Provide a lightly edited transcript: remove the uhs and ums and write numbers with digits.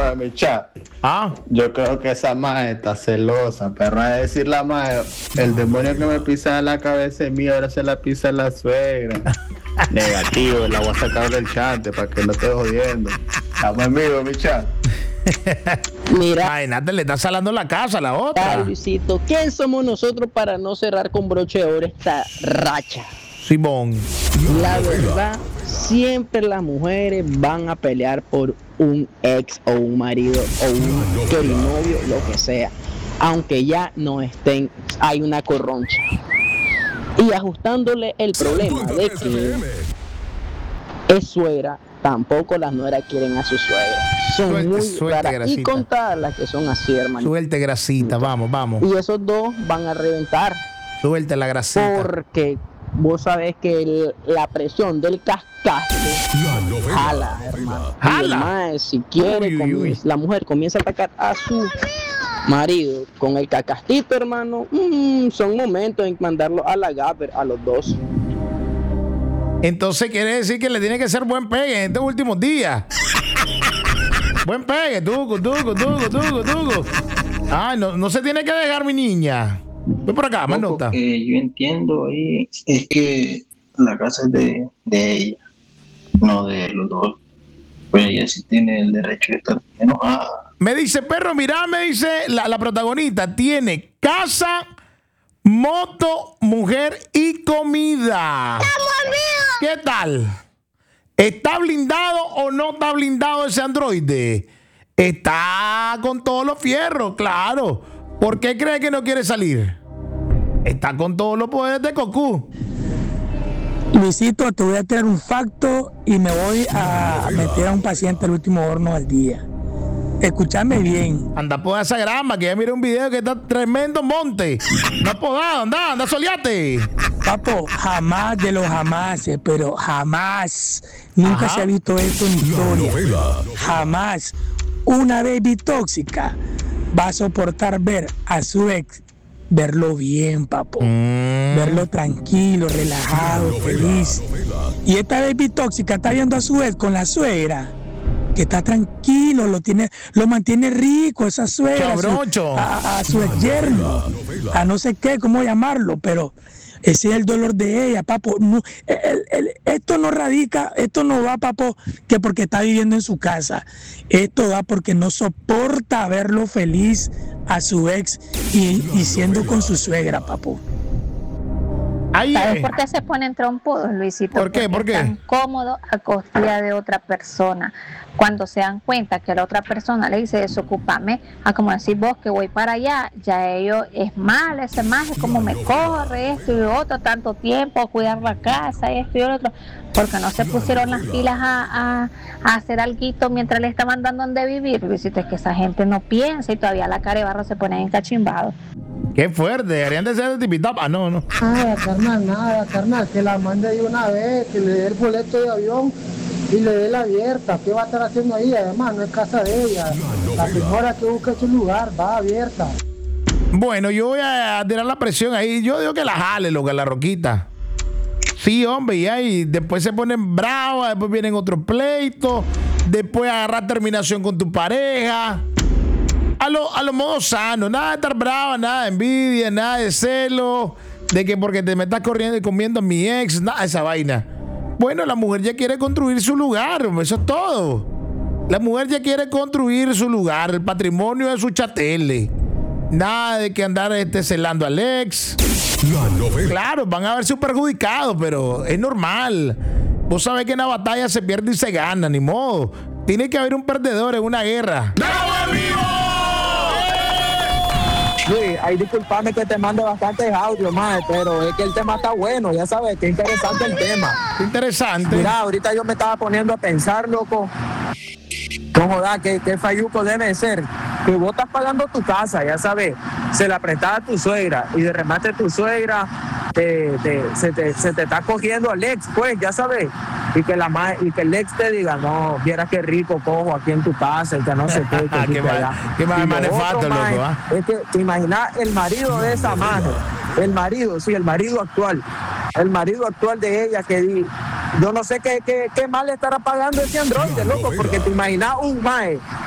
mi chat. Ah, Yo creo que esa maje está celosa, pero a decir la maje, el demonio que me pisa en la cabeza es mío, ahora se la pisa la suegra. Negativo, la voy a sacar del chante para que no esté jodiendo. Estamos en vivo, mi chat. Mira, imagínate, le está salando la casa a la otra. Luisito, ¿quién somos nosotros para no cerrar con broche de oro esta racha? Simón. La verdad, siempre las mujeres van a pelear por un ex o un marido o un querinovio, lo que sea, aunque ya no estén, hay una corroncha. Y ajustándole el problema de que es suegra, tampoco las nueras quieren a su suegra. Son Suelte, muy suelte, raras y grasita. contadas las que son así, hermano. Suelte grasita, vamos. Y esos dos van a reventar Suelte la grasita. porque vos sabés que la presión del cascajo jala, hermano. Y el Jala. mae, si quiere, Uy. la mujer comienza a atacar a su marido con el cacastito, hermano. Son momentos en mandarlo a la Gapper a los dos. Entonces quiere decir que le tiene que ser buen pegue en estos últimos días. Buen pegue, tuco. Ay, no se tiene que dejar, mi niña. Voy por acá, más nota. Que yo entiendo ahí es que la casa es de ella, no de los dos. Pues ella sí tiene el derecho de estar enojada. Me dice, perro, mira, me dice la protagonista, tiene casa, moto, mujer y comida. ¿Qué tal? ¿Está blindado o no está blindado ese androide? Está con todos los fierros, claro. ¿Por qué cree que no quiere salir? Está con todos los poderes de Goku. Luisito, te voy a traer un facto y me voy a meter a un paciente al último horno al día. Escúchame bien. Anda por esa grama, que ya mira un video que está tremendo monte. No has podado, anda, soleate. Papo, jamás de los jamases, pero jamás, nunca Ajá. se ha visto esto en historia. Jamás una baby tóxica va a soportar ver a su ex, verlo bien, papo. Verlo tranquilo, relajado, feliz. Y esta baby tóxica está viendo a su ex con la suegra, que está tranquilo, lo mantiene rico, esa suegra, Chabrocho. a su ex yerno, a no sé qué, cómo llamarlo, pero ese es el dolor de ella, papo. No, esto no radica, esto no va, papo, que porque está viviendo en su casa. Esto va porque no soporta verlo feliz a su ex y siendo con su suegra, papo. Ahí ¿Sabes es. por qué se ponen trompudos, Luisito? ¿Por qué? Porque ¿Por qué? están cómodos a costilla de otra persona. Cuando se dan cuenta que la otra persona le dice, desocúpame, a como decir vos que voy para allá, ya ellos es mal, ese más es como me corre, esto y lo otro, tanto tiempo, cuidar la casa, esto y lo otro, porque no se pusieron las pilas a hacer alguito mientras le estaban dando donde vivir. Luisito, es que esa gente no piensa y todavía la cara de barro se ponen encachimbados. Qué fuerte, deberían de ser de tipitapa. No. Nada, carnal, que la mande de una vez, que le dé el boleto de avión y le dé la abierta. ¿Qué va a estar haciendo ahí? Además, no es casa de ella. La señora que busca su lugar, va abierta. Bueno, yo voy a tirar la presión ahí. Yo digo que la jale, lo que la roquita. Sí, hombre, y ahí después se ponen bravas, después vienen otros pleitos, después agarrar terminación con tu pareja. A lo modo sano, nada de estar brava, nada de envidia, nada de celo, de que porque te me estás corriendo y comiendo a mi ex, nada de esa vaina. Bueno, la mujer ya quiere construir su lugar, eso es todo. La mujer ya quiere construir su lugar, el patrimonio de su chatele. Nada de que andar celando al ex. Claro, van a verse perjudicados, pero es normal. Vos sabés que en la batalla se pierde y se gana, ni modo. Tiene que haber un perdedor en una guerra. Luis, ahí disculpame que te mande bastantes audios, más, pero es que el tema está bueno, ya sabes, qué interesante el tema. Interesante. Mira, ahorita yo me estaba poniendo a pensar, loco, cómo da, qué falluco debe ser. Que vos estás pagando tu casa, ya sabes, se la prestaba a tu suegra y de remate tu suegra se te está cogiendo al ex, pues, ya sabes, y que el ex te diga, no, vieras qué rico cojo aquí en tu casa y que no sé qué. Qué más manefato, loco, ¿ah? Es que te imaginas el marido de esa madre, el marido actual de ella, que yo no sé qué mal le estará pagando ese androide, loco, porque te imaginas un mae